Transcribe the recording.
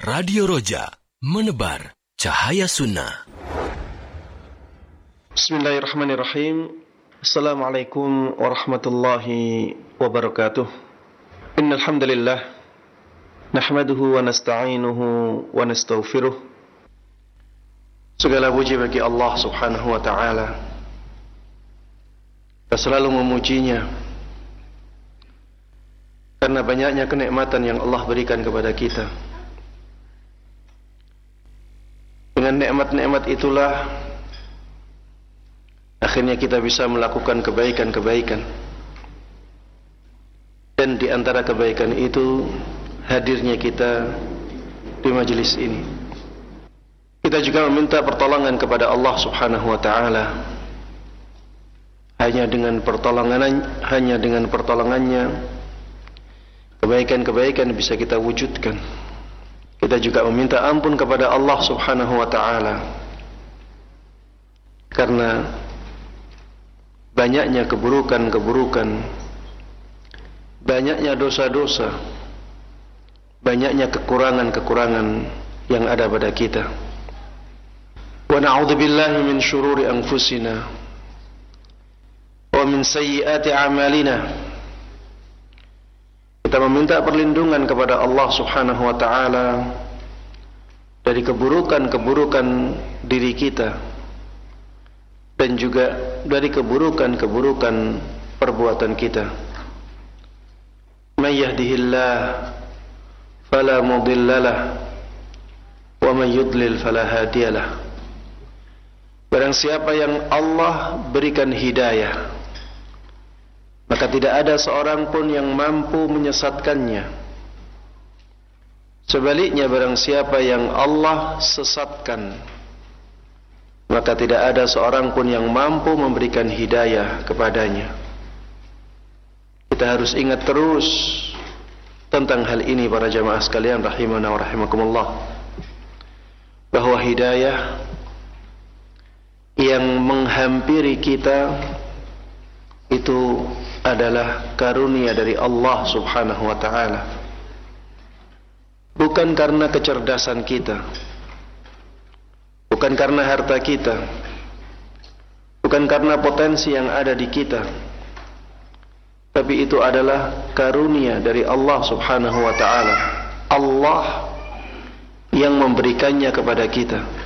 Radio Roja, menebar cahaya sunnah. Bismillahirrahmanirrahim. Assalamualaikum warahmatullahi wabarakatuh. Innal hamdalillah nahmaduhu wa nasta'inuhu wa nastaghfiruh. Segala puji bagi Allah Subhanahu wa taala. Kita selalu memujinya karena banyaknya kenikmatan yang Allah berikan kepada kita. Dengan nikmat-nikmat itulah akhirnya kita bisa melakukan kebaikan-kebaikan. Dan di antara kebaikan itu hadirnya kita di majelis ini. Kita juga meminta pertolongan kepada Allah Subhanahu wa taala. Hanya dengan pertolongannya kebaikan-kebaikan bisa kita wujudkan. Kita juga meminta ampun kepada Allah Subhanahu wa taala karena banyaknya keburukan-keburukan, banyaknya dosa-dosa, banyaknya kekurangan-kekurangan yang ada pada kita. Wa na'udzubillahi min syururi anfusina wa min sayyiati a'malina. Kita meminta perlindungan kepada Allah Subhanahu wa taala dari keburukan-keburukan diri kita dan juga dari keburukan-keburukan perbuatan kita. May yahdihillah fala mudhillalah wa may yudlil fala hadiyalah. Barang siapa yang Allah berikan hidayah, maka tidak ada seorang pun yang mampu menyesatkannya. Sebaliknya, barang siapa yang Allah sesatkan, maka tidak ada seorang pun yang mampu memberikan hidayah kepadanya. Kita harus ingat terus tentang hal ini para jamaah sekalian rahimana wa rahimakumullah, bahwa hidayah yang menghampiri kita itu adalah karunia dari Allah Subhanahu wa taala. Bukan karena kecerdasan kita, bukan karena harta kita, bukan karena potensi yang ada di kita, tapi itu adalah karunia dari Allah Subhanahu wa taala. Allah yang memberikannya kepada kita.